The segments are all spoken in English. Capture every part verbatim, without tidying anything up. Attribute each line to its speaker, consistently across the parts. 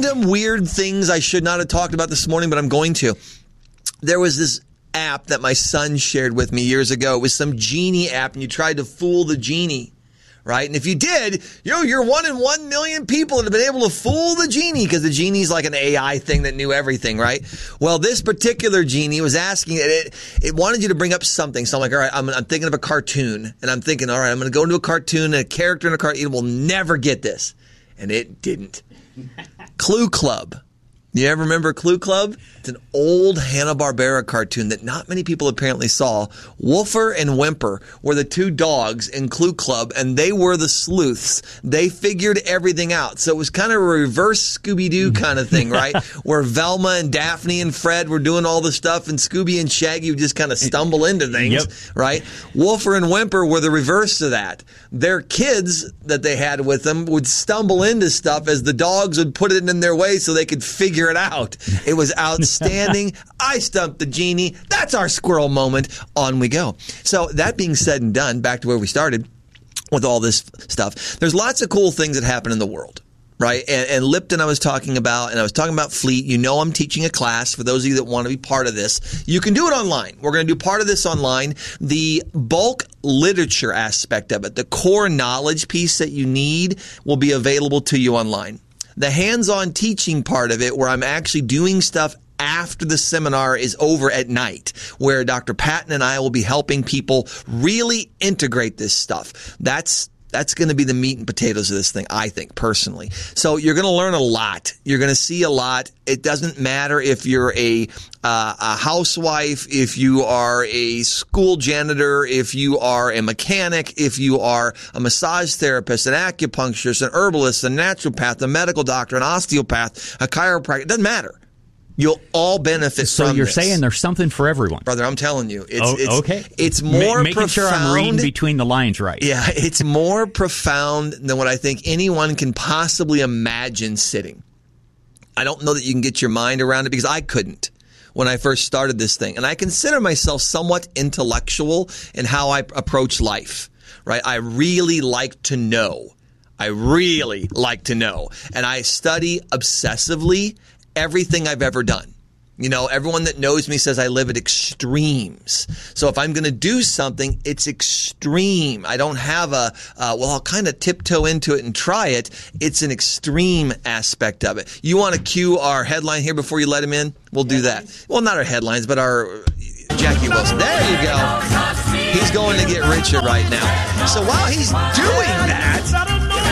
Speaker 1: random weird things I should not have talked about this morning, but I'm going to. There was this app that my son shared with me years ago. It was some genie app, and you tried to fool the genie, right? And if you did, you know, you're one in one million people that have been able to fool the genie, because the genie's like an A I thing that knew everything, right? Well, this particular genie was asking, it, it wanted you to bring up something. So I'm like, all right, I'm, I'm thinking of a cartoon, and I'm thinking, all right, I'm going to go into a cartoon, and a character in a cartoon will never get this. And it didn't. Clue Club. You ever remember Clue Club? It's an old Hanna-Barbera cartoon that not many people apparently saw. Woofer and Whimper were the two dogs in Clue Club, and they were the sleuths. They figured everything out. So it was kind of a reverse Scooby-Doo kind of thing, right? Where Velma and Daphne and Fred were doing all the stuff, and Scooby and Shaggy would just kind of stumble into things, yep. right? Woofer and Whimper were the reverse of that. Their kids that they had with them would stumble into stuff as the dogs would put it in their way so they could figure it out. It was outstanding. I stumped the genie. That's our squirrel moment. On we go. So that being said and done, back to where we started with all this stuff. There's lots of cool things that happen in the world, right? And, and Lipton I was talking about, and I was talking about Fleet. You know I'm teaching a class. For those of you that want to be part of this, you can do it online. We're going to do part of this online. The bulk literature aspect of it, the core knowledge piece that you need, will be available to you online. The hands-on teaching part of it, where I'm actually doing stuff after the seminar is over at night, where Doctor Patton and I will be helping people really integrate this stuff. That's That's going to be the meat and potatoes of this thing, I think, personally. So you're going to learn a lot. You're going to see a lot. It doesn't matter if you're a, uh, a housewife, if you are a school janitor, if you are a mechanic, if you are a massage therapist, an acupuncturist, an herbalist, a naturopath, a medical doctor, an osteopath, a chiropractor. It doesn't matter. You'll all benefit
Speaker 2: so
Speaker 1: from this.
Speaker 2: So you're saying there's something for everyone.
Speaker 1: Brother, I'm telling you. It's,
Speaker 2: oh,
Speaker 1: it's,
Speaker 2: okay.
Speaker 1: It's more
Speaker 2: Ma- making
Speaker 1: profound.
Speaker 2: sure I'm reading between the lines right.
Speaker 1: Yeah, it's more profound than what I think anyone can possibly imagine sitting. I don't know that you can get your mind around it, because I couldn't when I first started this thing. And I consider myself somewhat intellectual in how I approach life, right? I really like to know. I really like to know. And I study obsessively everything I've ever done. You know, everyone that knows me says I live at extremes. So if I'm going to do something, it's extreme. I don't have a, uh, well, I'll kind of tiptoe into it and try it. It's an extreme aspect of it. You want to cue our headline here before you let him in? We'll do that. Well, not our headlines, but our Jackie Wilson. There you go. He's going to get richer right now. So while he's doing that,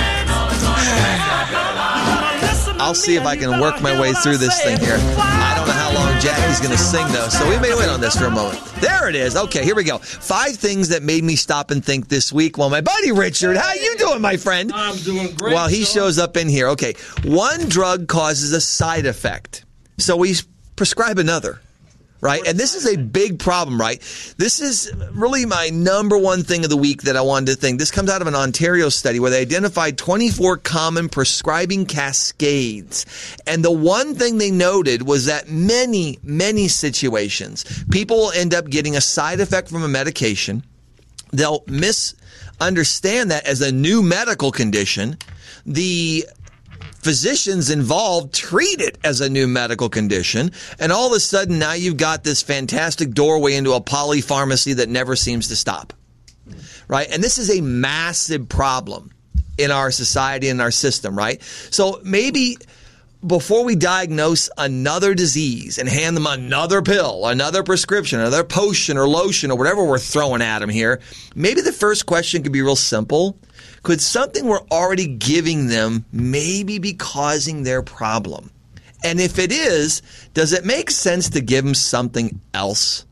Speaker 1: I'll see if I can work my way through this thing here. I don't know how long Jackie's going to sing, though, so we may wait on this for a moment. There it is. Okay, here we go. Five things that made me stop and think this week. Well, my buddy Richard, how you doing, my friend?
Speaker 3: I'm doing great.
Speaker 1: While he shows up in here. Okay, one drug causes a side effect, so we prescribe another. Right? And this is a big problem, right? This is really my number one thing of the week that I wanted to think. This comes out of an Ontario study where they identified twenty-four common prescribing cascades. And the one thing they noted was that many, many situations, people will end up getting a side effect from a medication. They'll misunderstand that as a new medical condition. The physicians involved treat it as a new medical condition, and all of a sudden now you've got this fantastic doorway into a polypharmacy that never seems to stop, right? And this is a massive problem in our society and our system, right? So maybe before we diagnose another disease and hand them another pill, another prescription, another potion or lotion or whatever we're throwing at them here, maybe the first question could be real simple. Could something we're already giving them maybe be causing their problem? And if it is, does it make sense to give them something else?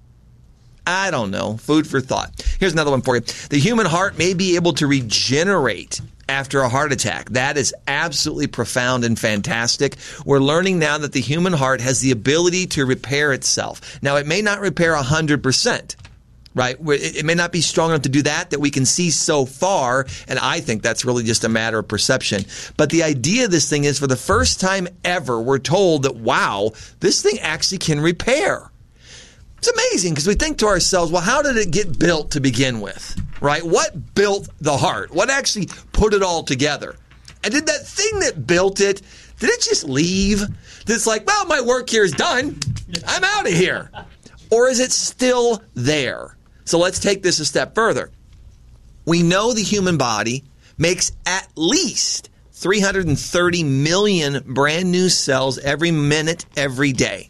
Speaker 1: I don't know. Food for thought. Here's another one for you. The human heart may be able to regenerate after a heart attack. That is absolutely profound and fantastic. We're learning now that the human heart has the ability to repair itself. Now, it may not repair one hundred percent. Right? It may not be strong enough to do that, that we can see so far, and I think that's really just a matter of perception. But the idea of this thing is, for the first time ever, we're told that, wow, this thing actually can repair. It's amazing, because we think to ourselves, well, how did it get built to begin with? Right? What built the heart? What actually put it all together? And did that thing that built it, did it just leave? It's like, well, my work here is done. I'm out of here. Or is it still there? So let's take this a step further. We know the human body makes at least three hundred thirty million brand new cells every minute, every day.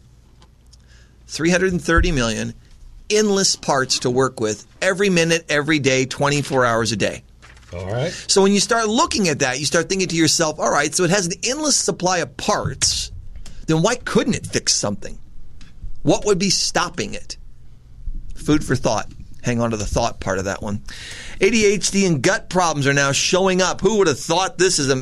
Speaker 1: three hundred thirty million, endless parts to work with every minute, every day, twenty-four hours a day.
Speaker 3: All right.
Speaker 1: So when you start looking at that, you start thinking to yourself, all right, so it has an endless supply of parts, then why couldn't it fix something? What would be stopping it? Food for thought. Hang on to the thought part of that one. A D H D and gut problems are now showing up. Who would have thought this is a...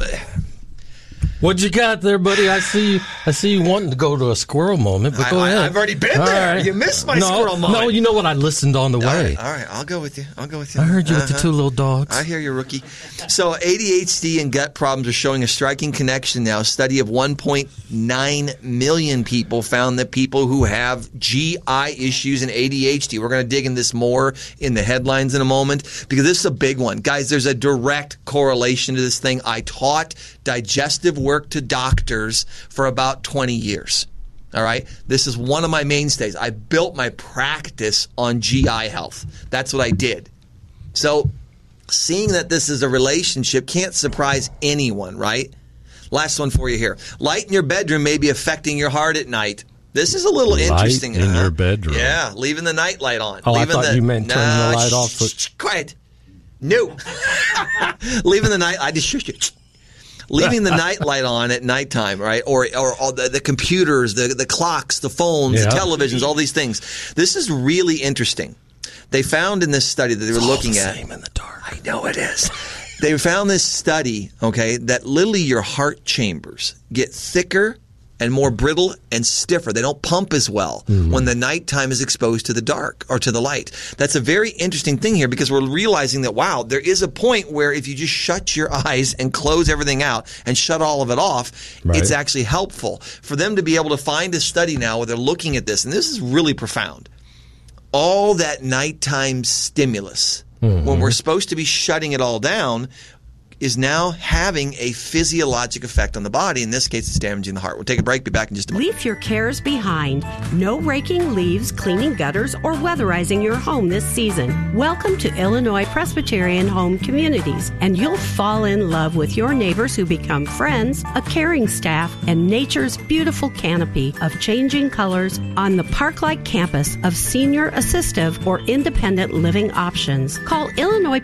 Speaker 3: What you got there, buddy? I see. I see you wanting to go to a squirrel moment, but go
Speaker 1: I,
Speaker 3: ahead.
Speaker 1: I've already been
Speaker 3: All
Speaker 1: there.
Speaker 3: Right.
Speaker 1: You missed my
Speaker 3: no,
Speaker 1: squirrel moment.
Speaker 3: No, you know what? I listened on the
Speaker 1: All
Speaker 3: way.
Speaker 1: right, all right, I'll go with you. I'll go with you.
Speaker 3: I heard you
Speaker 1: uh-huh.
Speaker 3: with the two little dogs.
Speaker 1: I hear you, rookie. So A D H D and gut problems are showing a striking connection now. A study of one point nine million people found that people who have G I issues and A D H D, we're going to dig in this more in the headlines in a moment, because this is a big one. Guys, there's a direct correlation to this thing. I taught digestive work to doctors for about twenty years. All right. This is one of my mainstays. I built my practice on G I health. That's what I did. So seeing that this is a relationship can't surprise anyone, right? Last one for you here. Light in your bedroom may be affecting your heart at night. This is a little
Speaker 3: Light
Speaker 1: interesting.
Speaker 3: in
Speaker 1: huh?
Speaker 3: your bedroom.
Speaker 1: Yeah, leaving the night light on.
Speaker 3: Oh,
Speaker 1: leaving
Speaker 3: I thought
Speaker 1: the,
Speaker 3: you meant turning
Speaker 1: no,
Speaker 3: the light
Speaker 1: shh,
Speaker 3: off.
Speaker 1: Shh, shh, quiet. No. Leaving the night. I just shush you. Leaving the night light on at nighttime, right? Or or all the, the computers, the, the clocks, the phones,
Speaker 3: Yeah.
Speaker 1: the televisions, all these things. This is really interesting. They found in this study that they were
Speaker 3: It's all
Speaker 1: looking
Speaker 3: the
Speaker 1: at.
Speaker 3: same in the dark.
Speaker 1: I know it is. They found this study, okay, that literally your heart chambers get thicker and more brittle and stiffer. They don't pump as well mm-hmm. when the nighttime is exposed to the dark or to the light. That's a very interesting thing here, because we're realizing that, wow, there is a point where if you just shut your eyes and close everything out and shut all of it off, right. it's actually helpful. For them to be able to find a study now where they're looking at this, and this is really profound, all that nighttime stimulus, mm-hmm. when we're supposed to be shutting it all down, is now having a physiologic effect on the body. In this case, it's damaging the heart. We'll take a break. Be back in just a moment.
Speaker 4: Leave your cares behind. No raking leaves, cleaning gutters, or weatherizing your home this season. Welcome to Illinois Presbyterian Home Communities, and you'll fall in love with your neighbors who become friends, a caring staff, and nature's beautiful canopy of changing colors on the park-like campus of senior assistive or independent living options. Call Illinois